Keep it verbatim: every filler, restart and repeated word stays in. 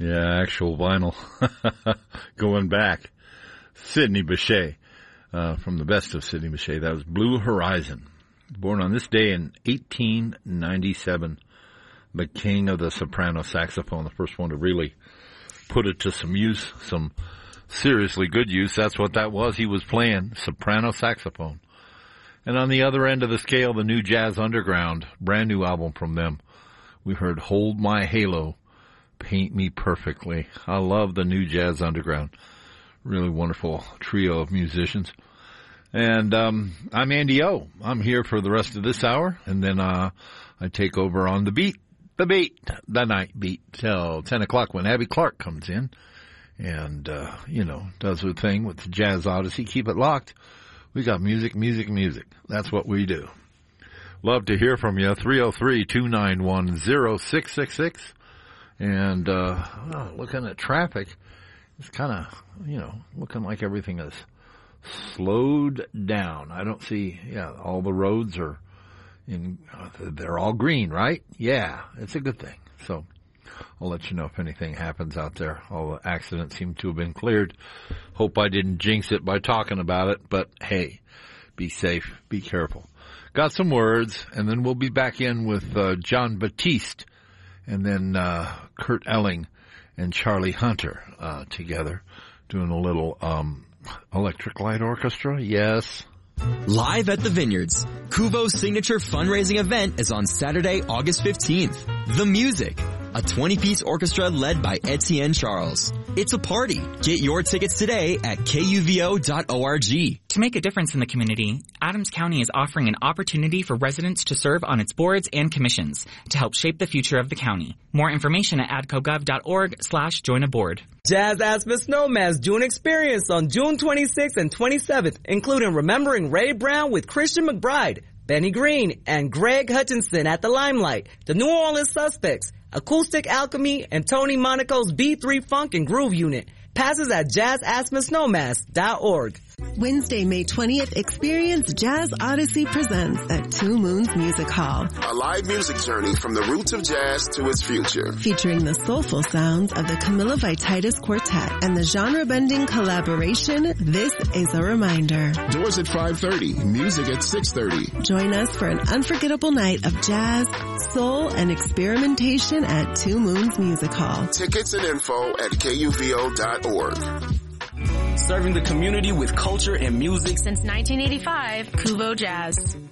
Yeah, actual vinyl. Going back. Sidney Bechet, uh, from the best of Sidney Bechet. That was Blue Horizon. Born on this day in eighteen ninety-seven. The king of the soprano saxophone, the first one to really put it to some use, some seriously good use. That's what that was. He was playing soprano saxophone. And on the other end of the scale, the New Jazz Underground, brand new album from them. We heard Hold My Halo, Paint Me Perfectly. I love the New Jazz Underground. Really wonderful trio of musicians. And um I'm Andy O. I'm here for the rest of this hour, and then uh I take over on the beat, the beat, the night beat, till ten o'clock when Abby Clark comes in and, uh, you know, does her thing with the Jazz Odyssey. Keep it locked. We got music, music, music. That's what we do. Love to hear from you. three oh three, two nine one, oh six six six. And, uh, oh, looking at traffic, it's kind of, you know, looking like everything is slowed down. I don't see, yeah, all the roads are in, uh, they're all green, right? Yeah, it's a good thing. So I'll let you know if anything happens out there. All the accidents seem to have been cleared. Hope I didn't jinx it by talking about it, but hey, be safe, be careful. Got some words, and then we'll be back in with uh, John Batiste, and then uh, Kurt Elling and Charlie Hunter uh, together doing a little um, Electric Light Orchestra. Yes. Live at the Vineyards, Kuvo's signature fundraising event is on Saturday, August fifteenth. The Music, a twenty-piece orchestra led by Etienne Charles. It's a party. Get your tickets today at K U V O dot org. To make a difference in the community, Adams County is offering an opportunity for residents to serve on its boards and commissions to help shape the future of the county. More information at adcogov.org slash join a board. Jazz Aspen Snowman's June Experience on June twenty-sixth and twenty-seventh, including Remembering Ray Brown with Christian McBride, Benny Green, and Greg Hutchinson at the Limelight, the New Orleans Suspects, Acoustic Alchemy, and Tony Monaco's B three Funk and Groove Unit. Passes at jazz aspen snowmass dot org. Wednesday, May twentieth, experience Jazz Odyssey Presents at Two Moons Music Hall. A live music journey from the roots of jazz to its future. Featuring the soulful sounds of the Camilla Vititis Quartet and the genre-bending collaboration, This Is a Reminder. Doors at five thirty, music at six thirty. Join us for an unforgettable night of jazz, soul, and experimentation at Two Moons Music Hall. Tickets and info at K U V O dot org. Serving the community with culture and music since nineteen eighty-five, Kuvo Jazz.